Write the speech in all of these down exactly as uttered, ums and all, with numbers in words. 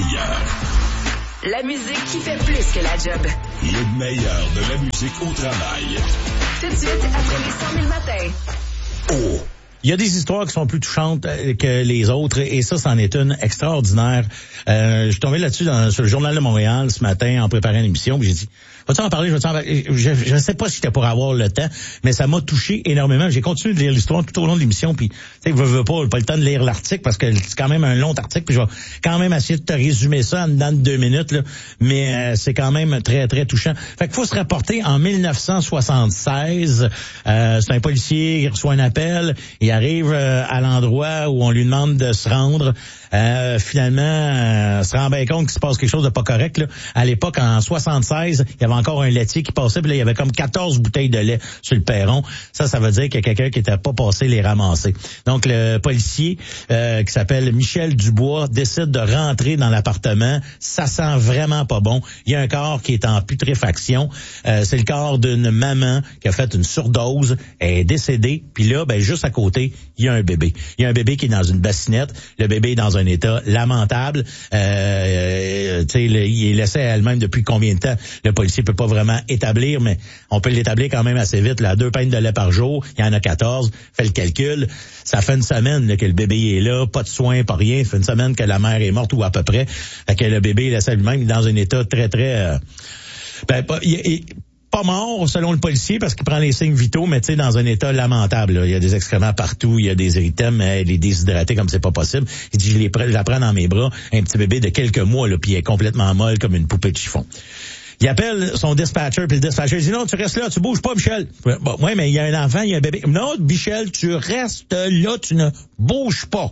meilleur. La musique qui fait plus que la job. Le meilleur de la musique au travail. Tout de suite, après les cent mille matins. Oh! Il y a des histoires qui sont plus touchantes que les autres et ça, c'en est une extraordinaire. Euh, je suis tombé là-dessus dans, sur le Journal de Montréal ce matin en préparant l'émission, puis j'ai dit, vas-tu en parler, je vais en parler. Je, je sais pas si j'étais pour avoir le temps, mais ça m'a touché énormément. J'ai continué de lire l'histoire tout au long de l'émission, puis tu sais, je veux pas, pas le temps de lire l'article parce que c'est quand même un long article, puis je vais quand même essayer de te résumer ça en dedans de deux minutes, là, mais euh, c'est quand même très, très touchant. Fait qu'il faut se rapporter en mille neuf cent soixante-seize, euh, c'est un policier qui reçoit un appel, il arrive euh, à l'endroit où on lui demande de se rendre. Euh, finalement, euh, se rend bien compte qu'il se passe quelque chose de pas correct. Là. À l'époque, en soixante-seize, il y avait encore un laitier qui passait, puis là, il y avait comme quatorze bouteilles de lait sur le perron. Ça, ça veut dire qu'il y a quelqu'un qui n'était pas passé les ramasser. Donc, le policier, euh, qui s'appelle Michel Dubois, décide de rentrer dans l'appartement. Ça sent vraiment pas bon. Il y a un corps qui est en putréfaction. Euh, c'est le corps d'une maman qui a fait une surdose. Elle est décédée. Puis là, ben juste à côté, il y a un bébé. Il y a un bébé qui est dans une bassinette. Le bébé est dans un état lamentable. Euh, tu sais, il est laissé à elle-même depuis combien de temps? Le policier peut pas vraiment établir, mais on peut l'établir quand même assez vite. Là, deux pintes de lait par jour, il y en a quatorze. Fait le calcul. Ça fait une semaine là, que le bébé est là, pas de soins, pas rien. Ça fait une semaine que la mère est morte ou à peu près. Fait que le bébé est laissé à lui-même dans un état très, très... Euh, ben, pas, il, il, pas mort, selon le policier, parce qu'il prend les signes vitaux, mais tu sais, dans un état lamentable. Là. Il y a des excréments partout, il y a des érythèmes, mais il est déshydraté comme c'est pas possible. Il dit, je, les, je la prends dans mes bras, un petit bébé de quelques mois, là, puis il est complètement molle comme une poupée de chiffon. Il appelle son dispatcher, puis le dispatcher dit, non, tu restes là, tu bouges pas, Michel. Bon, ouais, mais il y a un enfant, il y a un bébé. Non, Michel, tu restes là, tu ne bouges pas.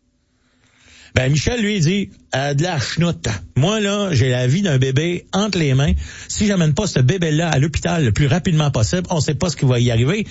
Ben, Michel, lui, dit, euh, de la chenoute. Moi, là, j'ai la vie d'un bébé entre les mains. Si j'amène pas ce bébé-là à l'hôpital le plus rapidement possible, on sait pas ce qui va y arriver.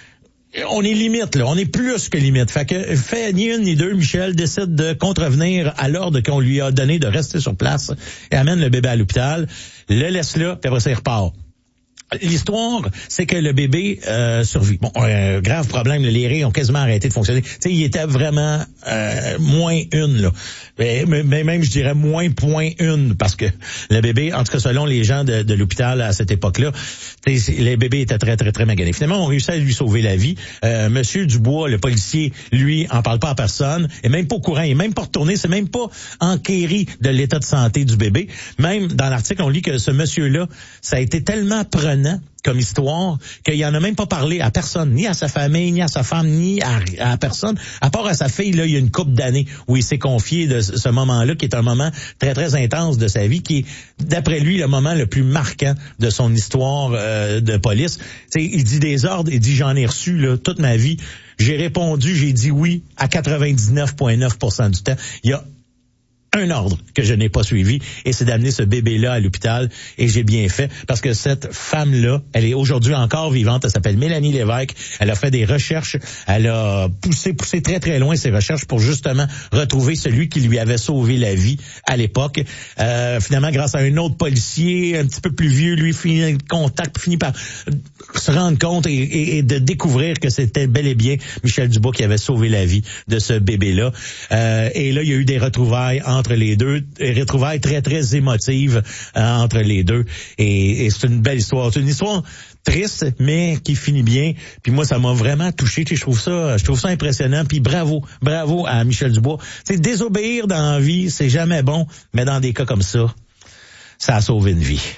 On est limite, là. On est plus que limite. Fait que, fait ni une ni deux, Michel décide de contrevenir à l'ordre qu'on lui a donné de rester sur place et amène le bébé à l'hôpital, le laisse là, puis après ça, il repart. L'histoire, c'est que le bébé euh, survit. Bon, un grave problème, les raies ont quasiment arrêté de fonctionner. Tu sais, il était vraiment euh, moins une, là. Mais, mais même, je dirais, moins point une, parce que le bébé, en tout cas, selon les gens de, de l'hôpital à cette époque-là, les bébés étaient très, très, très maganés. Finalement, on réussit à lui sauver la vie. Euh, Monsieur Dubois, le policier, lui, en parle pas à personne, est même pas au courant, il est même pas retourné, c'est même pas enquéri de l'état de santé du bébé. Même dans l'article, on lit que ce monsieur-là, ça a été tellement prenant comme histoire qu'il en a même pas parlé à personne, ni à sa famille, ni à sa femme, ni à, à personne, à part à sa fille. Là, il y a une couple d'années où il s'est confié de ce moment-là, qui est un moment très, très intense de sa vie, qui est, d'après lui, le moment le plus marquant de son histoire euh, de police. T'sais, il dit des ordres, il dit, j'en ai reçu là, toute ma vie. J'ai répondu, j'ai dit oui à quatre-vingt-dix-neuf virgule neuf pour cent du temps. Il y a un ordre que je n'ai pas suivi, et c'est d'amener ce bébé-là à l'hôpital, et j'ai bien fait, parce que cette femme-là, elle est aujourd'hui encore vivante, elle s'appelle Mélanie Lévesque, elle a fait des recherches, elle a poussé, poussé très très loin ses recherches pour justement retrouver celui qui lui avait sauvé la vie à l'époque. Euh, finalement, grâce à un autre policier, un petit peu plus vieux, lui finit contact, finit par se rendre compte et, et, et de découvrir que c'était bel et bien Michel Dubois qui avait sauvé la vie de ce bébé-là. Euh, et là, il y a eu des retrouvailles en entre les deux, des retrouvailles très, très émotives euh, entre les deux. Et, et c'est une belle histoire. C'est une histoire triste, mais qui finit bien. Puis moi, ça m'a vraiment touché. Tu sais, je trouve ça, je trouve ça impressionnant. Puis bravo, bravo à Michel Dubois. Tu sais, désobéir dans la vie, c'est jamais bon, mais dans des cas comme ça, ça a sauvé une vie.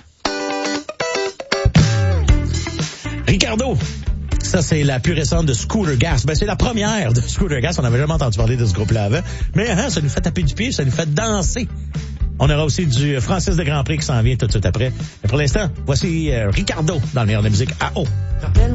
Ricardo! Ça, c'est la plus récente de Scooter Gas. Ben, c'est la première de Scooter Gas. On n'avait jamais entendu parler de ce groupe-là avant. Mais hein, ça nous fait taper du pied, ça nous fait danser. On aura aussi du Francis de Grand Prix qui s'en vient tout de suite après. Mais pour l'instant, voici euh, Ricardo dans le meilleur de la musique à haut.